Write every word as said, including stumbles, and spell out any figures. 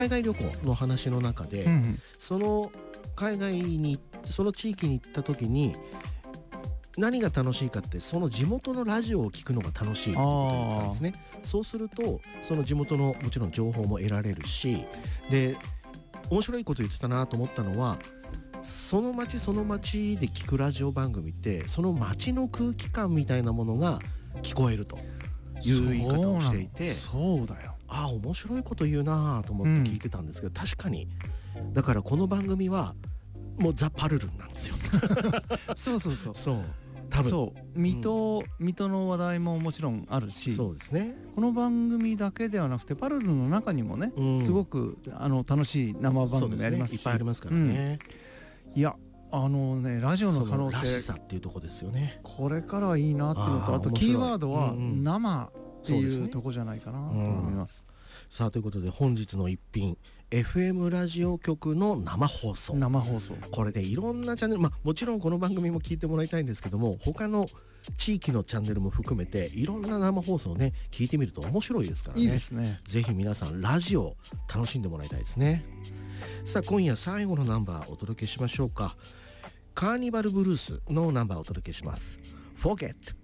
海外旅行の話の中で、 うんうん、 その海外にその地域に行った時に何が楽しいかって、その地元のラジオを聞くのが楽しいってことなんですね。そうするとその地元のもちろん情報も得られるし、で面白いこと言ってたなと思ったのは、その町その町で聞くラジオ番組ってその町の空気感みたいなものが聞こえるという言い方をしていて、 そうだよ、 ああ面白いこと言うなと思って聞いてたんですけど、うん、確かにだからこの番組はもうザ・パルルンなんですよそうそうそうそう多分そう水戸、うん、水戸の話題ももちろんあるし、 そうですね、 この番組だけではなくてパルルの中にもね、うん、すごくあの楽しい生番組ありますし、 ね、いっぱいありますからね、 うん、いやあのねラジオの可能性、 らしさっていうとこですよね。 これからはいいなっていうのと、 あ, あとキーワードは生っていうとこじゃないかなと思います。 さあということで本日の一品 エフエム ラジオ局の生放送生放送これでいろんなチャンネル、まあ、もちろんこの番組も聞いてもらいたいんですけども、他の地域のチャンネルも含めていろんな生放送をね聞いてみると面白いですからね。 いいですね。 ぜひ皆さんラジオ楽しんでもらいたいですね。さあ今夜最後のナンバーお届けしましょうか。カーニバルブルースのナンバーをお届けします。 Forget